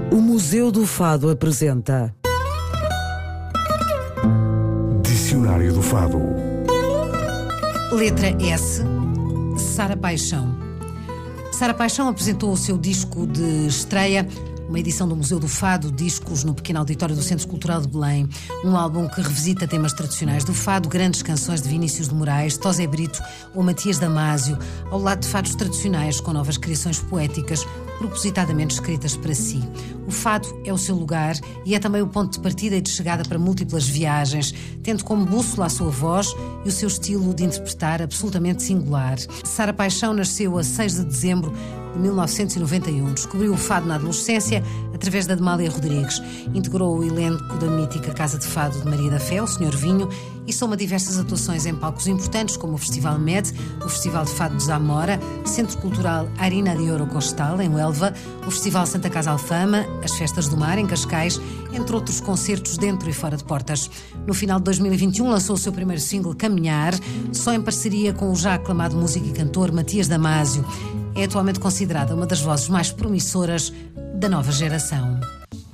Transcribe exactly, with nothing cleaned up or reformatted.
O Museu do Fado apresenta Dicionário do Fado. Letra S. Sara Paixão. Sara Paixão apresentou o seu disco de estreia, uma edição do Museu do Fado, discos no pequeno auditório do Centro Cultural de Belém. Um álbum que revisita temas tradicionais do fado, grandes canções de Vinícius de Moraes, Tosé Brito ou Matias Damasio, ao lado de fados tradicionais com novas criações poéticas, propositadamente escritas para si. O fado é o seu lugar e é também o ponto de partida e de chegada para múltiplas viagens, tendo como bússola a sua voz e o seu estilo de interpretar absolutamente singular. Sara Paixão nasceu a seis de dezembro de mil novecentos e noventa e um. Descobriu o fado na adolescência através da Amália Rodrigues. Integrou o elenco da mítica Casa de Fado de Maria da Fé, o senhor Vinho, e soma diversas atuações em palcos importantes como o Festival Med, o Festival de Fado de Zamora, Centro Cultural Arina de Ouro Costal, em Huelva, o Festival Santa Casa Alfama, as Festas do Mar, em Cascais, entre outros concertos dentro e fora de portas. No final de dois mil e vinte e um lançou o seu primeiro single, Caminhar, só em parceria com o já aclamado músico e cantor Matias Damasio. É atualmente considerada uma das vozes mais promissoras da nova geração.